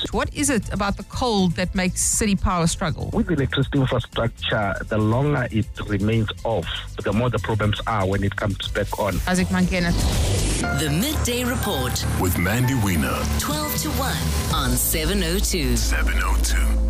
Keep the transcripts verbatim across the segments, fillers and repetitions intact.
What is it about the cold that makes City Power struggle? With electricity infrastructure, the longer it remains off, the more the problems are when it comes back on. Isaac Mankena. The Midday Report with Mandy Wiener. twelve to one on seven oh two. seven oh two.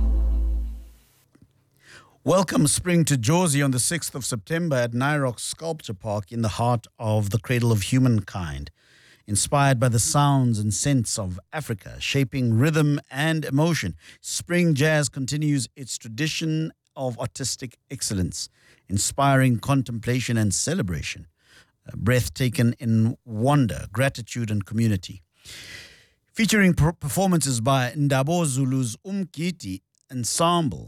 Welcome spring to Jozi on the sixth of September at Nyrox Sculpture Park in the heart of the cradle of humankind. Inspired by the sounds and scents of Africa, shaping rhythm and emotion, Spring Jazz continues its tradition of artistic excellence, inspiring contemplation and celebration, a breath taken in wonder, gratitude and community. Featuring per- performances by Ndabo Zulu's Umkiti Ensemble,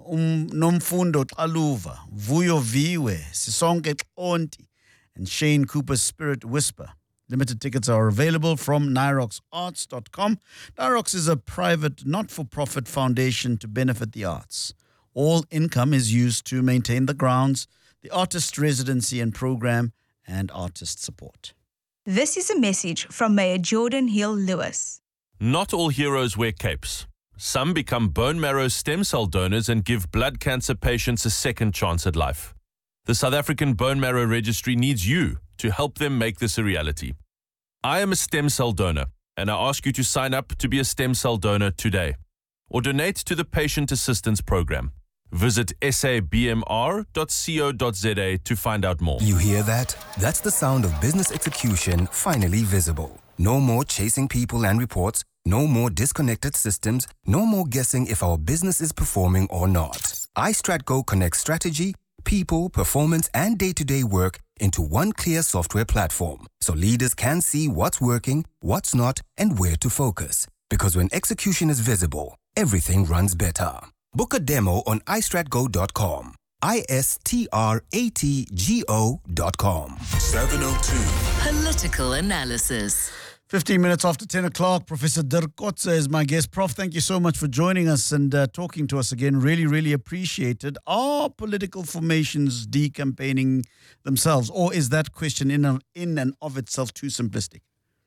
Um Nomfundo Xaluva, Vuyo Viwe, Sisonke Xonti, and Shane Cooper's Spirit Whisper. Limited tickets are available from nyrox arts dot com. Nyrox is a private, not-for-profit foundation to benefit the arts. All income is used to maintain the grounds, the artist residency and program, and artist support. This is a message from Mayor Jordan Hill Lewis. Not all heroes wear capes. Some become bone marrow stem cell donors and give blood cancer patients a second chance at life. The South African Bone Marrow Registry needs you to help them make this a reality. I am a stem cell donor, and I ask you to sign up to be a stem cell donor today, or donate to the Patient Assistance Program. Visit s a b m r dot co dot z a to find out more. You hear that? That's the sound of business execution finally visible. No more chasing people and reports. No more disconnected systems, no more guessing if our business is performing or not. iStratGo connects strategy, people, performance, and day-to-day work into one clear software platform, so leaders can see what's working, what's not, and where to focus. Because when execution is visible, everything runs better. Book a demo on i strat go dot com. I S T R A T G O dot com. seven oh two. Political analysis. fifteen minutes after ten o'clock, Professor Dirk Kotze is my guest. Prof, thank you so much for joining us and uh, talking to us again. Really, really appreciated. Are political formations decampaigning themselves, or is that question in, a, in and of itself too simplistic?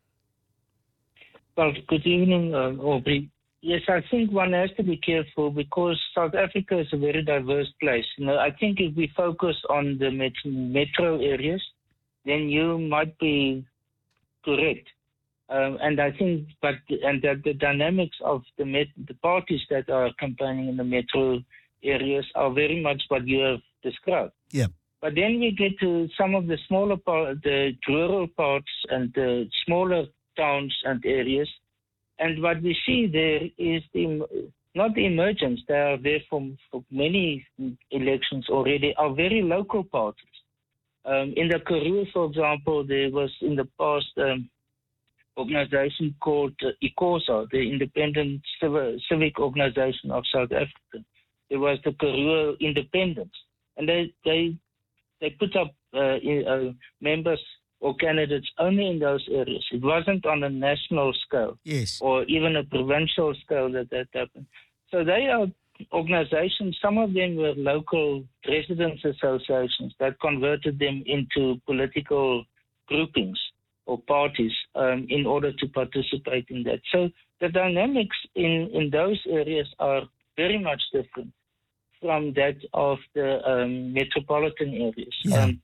Well, good evening, uh, Aubrey. Yes, I think one has to be careful because South Africa is a very diverse place. You know, I think if we focus on the met- metro areas, then you might be correct. Um, and I think, but and that the dynamics of the met, the parties that are campaigning in the metro areas are very much what you have described. Yeah. But then we get to some of the smaller part, the rural parts and the smaller towns and areas, and what we see there is the not the emergence. They are there for, for many elections already. Are very local parties. Um, in the Karoo, for example, there was in the past. Um, organization called uh, ICOSA, the Independent Civ- Civic Organization of South Africa. There was the Karoo Independence, and they they they put up uh, in, uh, members or candidates only in those areas. It wasn't on a national scale, yes, or even a provincial scale that that happened. So they are organizations. Some of them were local residents' associations that converted them into political groupings or parties um, in order to participate in that. So the dynamics in, in those areas are very much different from that of the um, metropolitan areas. Yeah. Um,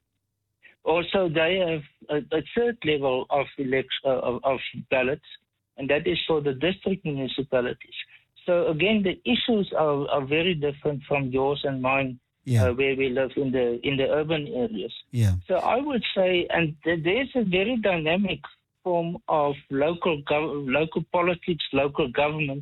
also, they have a, a third level of, elect, uh, of, of ballots, and that is for the district municipalities. So again, the issues are, are very different from yours and mine. Yeah. Uh, where we live in the in the urban areas. Yeah. So I would say, and th- there's a very dynamic form of local gov- local politics, local government,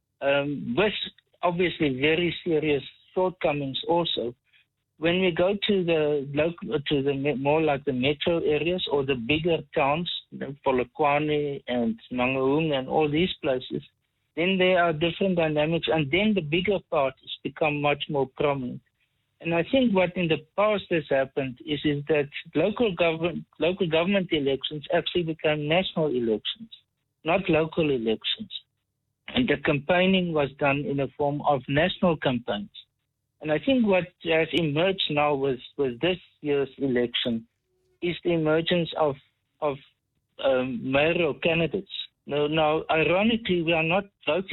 um, with obviously very serious shortcomings also. When we go to the local, to the me- more like the metro areas or the bigger towns, like Polokwane and Mangaung and all these places, then there are different dynamics, and then the bigger parties become much more prominent. And I think what in the past has happened is, is that local government local government elections actually became national elections, not local elections. And the campaigning was done in the form of national campaigns. And I think what has emerged now with, with this year's election is the emergence of of um, mayoral candidates. Now, now, ironically, we are not voting